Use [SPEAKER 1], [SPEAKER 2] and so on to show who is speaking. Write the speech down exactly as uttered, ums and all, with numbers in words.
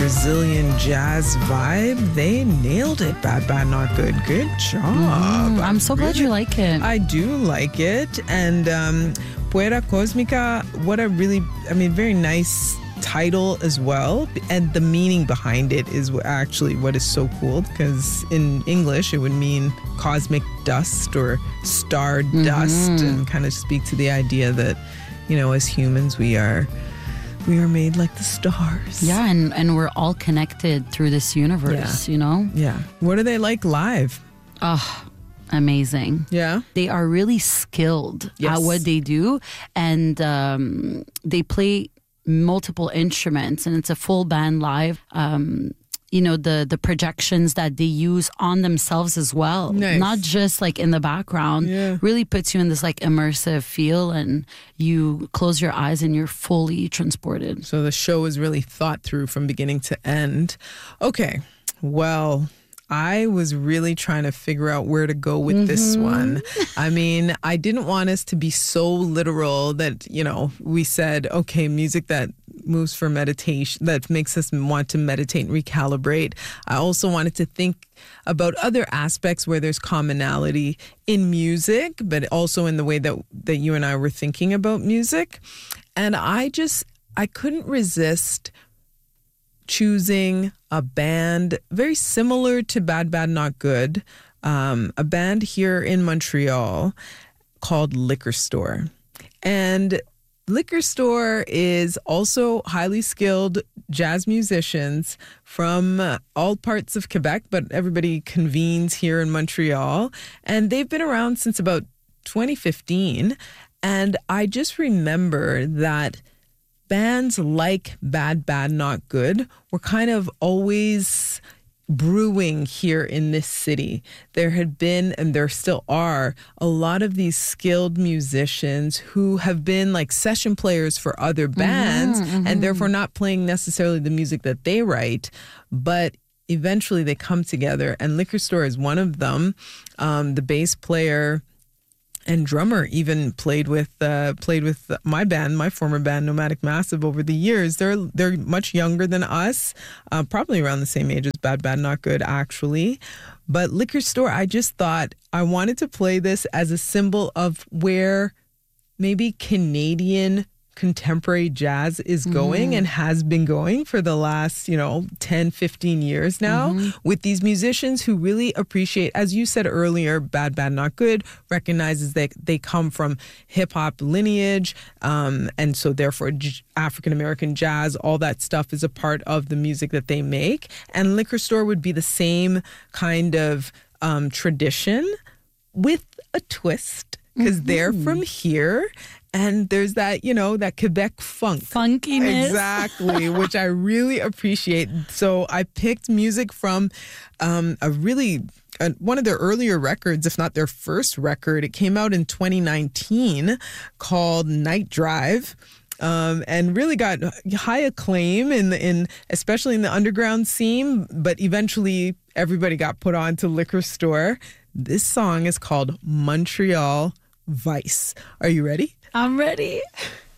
[SPEAKER 1] Brazilian jazz vibe. They nailed it. Bad, Bad, Not Good. Good job.
[SPEAKER 2] Mm, I'm so glad
[SPEAKER 1] really,
[SPEAKER 2] you like it.
[SPEAKER 1] I do like it. And um, Poeira Cósmica, what a really, I mean, very nice title as well. And the meaning behind it is actually what is so cool, because in English it would mean cosmic dust or star mm-hmm. dust, and kind of speak to the idea that, you know, as humans we are we are made like the stars.
[SPEAKER 2] Yeah, and, and we're all connected through this universe,
[SPEAKER 1] yeah.
[SPEAKER 2] you know?
[SPEAKER 1] Yeah. What are they like live?
[SPEAKER 2] Oh, amazing.
[SPEAKER 1] Yeah.
[SPEAKER 2] They are really skilled
[SPEAKER 1] yes.
[SPEAKER 2] at what they do, and um, they play multiple instruments, and it's a full band live. Um, you know, the the projections that they use on themselves as well,
[SPEAKER 1] nice.
[SPEAKER 2] Not just like in the background,
[SPEAKER 1] yeah.
[SPEAKER 2] really puts you in this like immersive feel, and you close your eyes and you're fully transported.
[SPEAKER 1] So the show is really thought through from beginning to end. Okay, well, I was really trying to figure out where to go with mm-hmm. this one. I mean, I didn't want us to be so literal that, you know, we said, okay, music that moves for meditation, that makes us want to meditate and recalibrate. I also wanted to think about other aspects where there's commonality in music, but also in the way that, that you and I were thinking about music. And I just, I couldn't resist choosing a band very similar to Bad, Bad, Not Good, um, a band here in Montreal called Liquor Store. And Liquor Store is also highly skilled jazz musicians from uh, all parts of Quebec, but everybody convenes here in Montreal. And they've been around since about twenty fifteen. And I just remember that bands like Bad, Bad, Not Good were kind of always brewing here in this city. There had been, and there still are, a lot of these skilled musicians who have been like session players for other bands, mm-hmm, mm-hmm. and therefore not playing necessarily the music that they write, but eventually they come together, and Liquor Store is one of them. Um, the bass player and drummer even played with uh, played with my band, my former band, Nomadic Massive, over the years. They're they're much younger than us, uh, probably around the same age as Bad, Bad, Not Good, actually. But Liquor Store, I just thought I wanted to play this as a symbol of where maybe Canadian contemporary jazz is going mm. and has been going for the last, you know, ten, fifteen years now, mm-hmm. with these musicians who really appreciate, as you said earlier, Bad, Bad, Not Good, recognizes that they come from hip-hop lineage, um, and so therefore j- African-American jazz, all that stuff is a part of the music that they make. And Liquor Store would be the same kind of um, tradition with a twist, because mm-hmm. they're from here. And there's that, you know, that Quebec funk.
[SPEAKER 2] Funkiness.
[SPEAKER 1] Exactly, which I really appreciate. So I picked music from um, a really, uh, one of their earlier records, if not their first record. It came out in twenty nineteen called Night Drive. Um, and really got high acclaim in the, in especially in the underground scene, but eventually everybody got put on to Liquor Store. This song is called Montreal Vice. Are you ready?
[SPEAKER 2] I'm ready.